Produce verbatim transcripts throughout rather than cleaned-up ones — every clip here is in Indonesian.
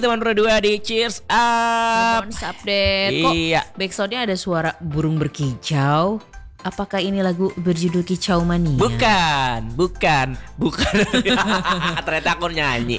Teman berdua di Cheers Up. Teman update. Kok Iya. backsoundnya ada suara burung berkicau? Apakah ini lagu berjudul Kicau Mania? Bukan, bukan, bukan. Ternyata aku nyanyi.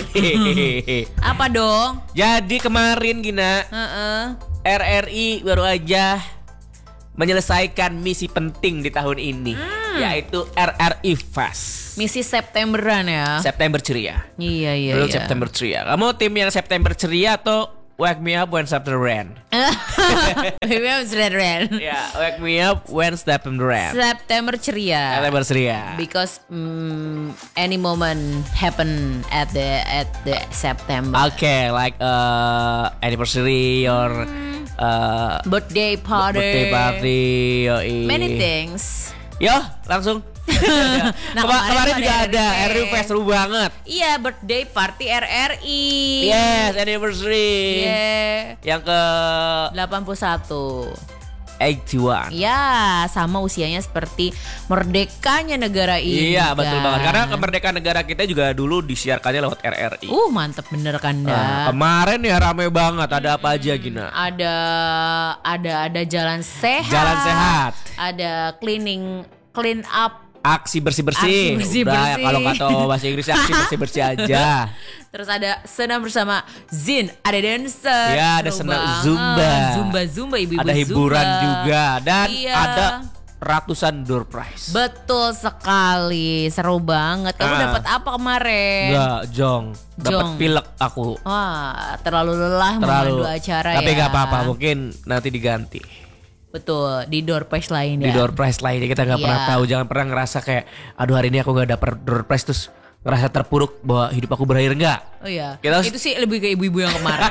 Apa dong? Jadi kemarin Gina, Heeh. R R I baru aja menyelesaikan misi penting di tahun ini, Hmm. yaitu R R I Fest. Misi Septemberan ya. September ceria. Iya iya. Dulu iya. September ceria. Kamu tim yang September ceria atau Wake Me Up When September Rain? Maybe I'm red red. Ya, Wake Me Up When September Rain. September ceria. September ceria. Because mm, any moment happen at the at the September. Okay, like uh, anniversary or uh, Birthday party. birthday party, yoi. Many things. Yo, langsung. Nah, Kema- kemarin juga ada R R I R R I Fest seru banget. Iya, birthday party R R I. Yes, anniversary. Yeah. Yang ke delapan puluh satu. delapan puluh satu. Ya, sama usianya seperti merdekanya negara ini. Iya, betul kan? banget. Karena kemerdekaan negara kita juga dulu disiarkannya lewat R R I. Uh, mantep bener kan, Nah, Dah? kemarin ya rame banget. Ada apa aja Gina? Ada ada ada jalan sehat. Jalan sehat. Ada cleaning clean up. Aksi bersih-bersih. Aksi bersih-bersih. Udah, ya, kalau nggak tahu bahasa Inggris aksi bersih-bersih aja. Terus ada senam bersama Zin, ada dancer. Ya, ada seru senam banget. Zumba. Zumba Zumba ibu-ibu Ada hiburan Zumba. juga dan Iya. ada ratusan door prize. Betul sekali, seru banget. Kamu Ah. dapat apa kemarin? Enggak, jong. Dapat Jong. pilek aku. Wah, terlalu lelah Terlalu. memandu acara Tapi ya. nggak apa-apa, mungkin nanti diganti. Betul, di door prize lain Di ya. door prize lainnya kita nggak Iya. pernah tahu. Jangan pernah ngerasa kayak, aduh hari ini aku nggak dapet door prize terus ngerasa terpuruk bahwa hidup aku berakhir. Enggak. Oh iya, Kita- itu sih lebih ke ibu-ibu yang kemarin.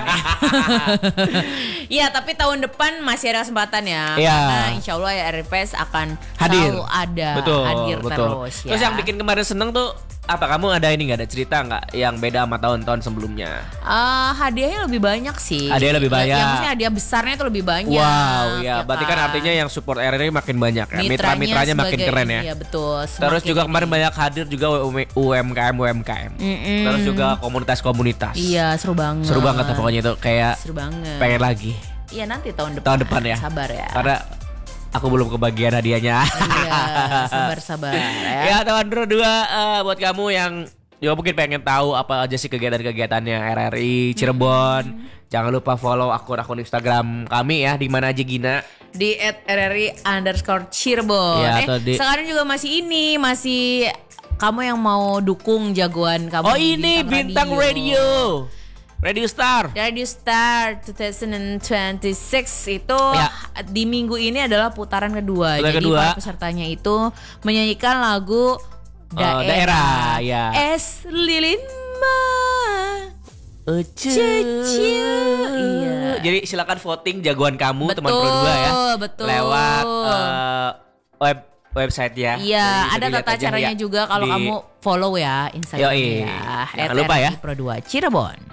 Iya, tapi tahun depan masih ada kesempatan ya. Iya. Karena insya Allah ya R R I Fest akan Hadir. selalu ada, Betul, hadir betul. terus ya. Terus yang bikin kemarin seneng tuh apa? Kamu ada ini nggak, ada cerita nggak yang beda sama tahun-tahun sebelumnya? Ah, hadiahnya lebih banyak sih. Hadiahnya lebih banyak. Ya, maksudnya hadiah besarnya tuh lebih banyak. Wow, ya, ya berarti kan artinya yang support R R I makin banyak ya. Mitranya Mitra-mitranya makin sebagai- keren ya. Iya betul. Terus semakin juga ini. kemarin banyak hadir juga U M K M U M K M. Mm-mm. Terus juga komunitas-komunitas. Iya, seru banget. Seru banget lah pokoknya itu, kayak Seru banget. pengen lagi. Iya, nanti tahun depan. Tahun depan ya. Sabar ya. Karena aku belum kebagian hadiahnya. Iya, sabar-sabar ya. Ya teman berdua, eh, buat kamu yang juga mungkin pengen tahu apa aja sih kegiatan-kegiatannya R R I Cirebon, jangan lupa follow akun-akun Instagram kami ya, di mana aja Gina. Di at R R I underscore Cirebon. Iya, eh, atau di- sekarang juga masih ini, masih kamu yang mau dukung jagoan kamu. Oh di ini Bintang Radio, Radio Star. Radio Star dua ribu dua puluh enam itu Ya. di minggu ini adalah putaran kedua. Putaran Jadi kedua. para pesertanya itu menyanyikan lagu daerah, daerah, ya. Es Lilin mah. Ucu. Cucu. Iya. Jadi silakan voting jagoan kamu teman Betul, berdua ya. betul. Lewat eh, web website ya. Iya, Jadi bisa ada dilihat tata aja caranya ya juga kalau di- kamu follow ya Instagramnya Yoi. ya. Jangan at lupa ya. R R I Pro dua Cirebon.